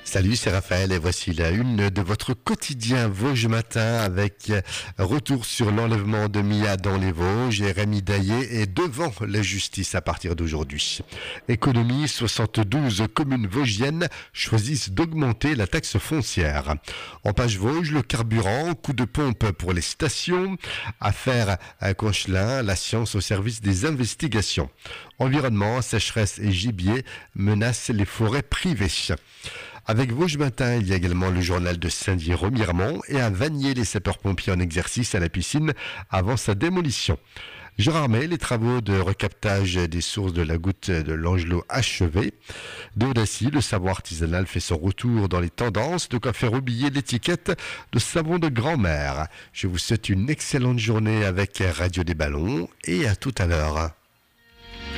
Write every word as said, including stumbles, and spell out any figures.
Salut, c'est Raphaël et voici la une de votre quotidien Vosges Matin avec retour sur l'enlèvement de Mia dans les Vosges et Rémi Daillé est devant la justice à partir d'aujourd'hui. Économie, soixante-douze communes vosgiennes choisissent d'augmenter la taxe foncière. En page Vosges, le carburant, coup de pompe pour les stations, affaire à Conchelin, la science au service des investigations. Environnement, sécheresse et gibier menacent les forêts privées. Avec Vosges Matin, il y a également le journal de Saint-Dié-Remiremont et à Vanier, les sapeurs-pompiers en exercice à la piscine avant sa démolition. Gérard May, les travaux de recaptage des sources de la goutte de l'Angelot achevés. De Audacy, le savoir artisanal fait son retour dans les tendances, de quoi faire oublier l'étiquette de savon de grand-mère. Je vous souhaite une excellente journée avec Radio des Ballons et à tout à l'heure.